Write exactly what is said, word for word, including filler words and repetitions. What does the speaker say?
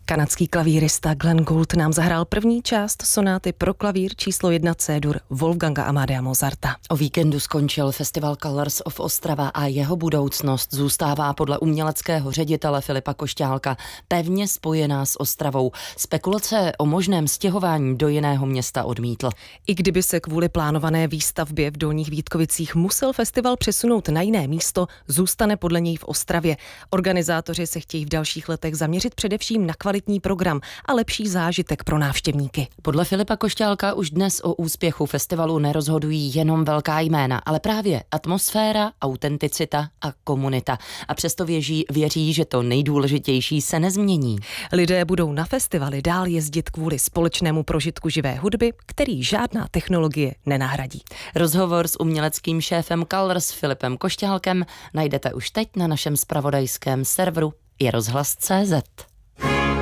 Kanadský klavírista Glenn Gould nám zahrál první část sonáty pro klavír číslo jedna C-dur Wolfganga Amadea Mozarta. O víkendu skončil festival Colors of Ostrava a jeho budoucnost zůstává podle uměleckého ředitele Filipa Košťálka pevně spojená s Ostravou. Spekulace o možném stěhování do jiného města odmítl. I kdyby se kvůli plánované výstavbě v Dolních Vítkovicích musel festival přesunout na jiné místo, zůstane podle něj v Ostravě. Organizátoři se chtějí v dalších letech zaměřit především na kvalitní program a lepší zážitek pro návštěvníky. Podle Filipa Košťálka už dnes o úspěchu festivalu nerozhodují jenom velká jména, ale právě atmosféra, autenticita a komunita. A přesto věří, věří, že to nejdůležitější se nezmění. Lidé budou na festivaly dál jezdit kvůli společnému prožitku živé hudby, který žádná technologie nenahradí. Rozhovor s uměleckým šéfem Colors Filipem Košťálkem najdete už teď na našem zpravodajském serveru i rozhlas tečka cé zet.